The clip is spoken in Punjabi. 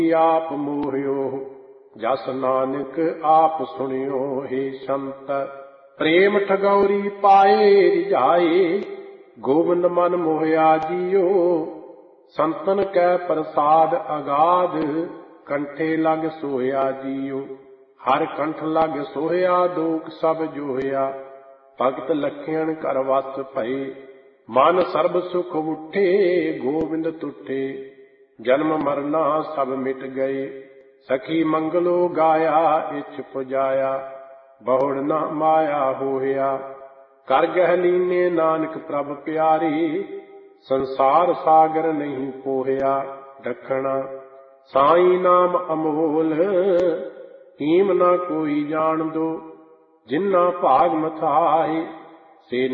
ਆਪ ਮੋਹਿਓ। ਜਸ ਨਾਨਕ ਆਪ ਸੁਣਿਓ ਹੇ ਸੰਤ। ਪ੍ਰੇਮ ਠਗੌਰੀ ਪਾਏ ਰਿਝਾਏ, ਗੋਬਿੰਦ ਮਨ ਮੋਹਿਆ ਜੀਓ। ਸੰਤਨ ਕੈ ਪ੍ਰਸਾਦ ਅਗਾਧ, ਕੰਠੇ ਲਗ ਸੋਹਿਆ ਜੀਓ। ਹਰ ਕੰਠ ਲਗ ਸੋਹਿਆ, ਦੋਖ ਸਭ ਜੋਹਿਆ। ਭਗਤ ਲਖਿਆਣ ਘਰ ਵਸ ਭਏ, ਮਨ ਸਰਬ ਸੁਖ ਉਠੇ। ਗੋਬਿੰਦ ਤੁਠੇ, ਜਨਮ ਮਰਨਾ ਸਭ ਮਿਟ ਗਏ। ਸਖੀ ਮੰਗਲੋ ਗਾਇਆ, ਇਛ ਪੁਜਾਇਆ। ਬਹੁੜ ਨਾ ਮਾਇਆ ਹੋਇਆ। ਕਰ ਗਹਿ ਲੀਨੇ ਨਾਨਕ ਪ੍ਰਭ ਪਿਆਰੀ, ਸੰਸਾਰ ਸਾਗਰ ਨਹੀਂ ਪੋਹਿਆ। ਦਖਣਾ ਸਾਈ ਨਾਮ ਅਮੋਲ, ਹੀਮ ਨਾ ਕੋਈ ਜਾਣ ਦੋ। ਜਿਨਾ ਭਾਗ ਮਥਾਏ, ਸੇ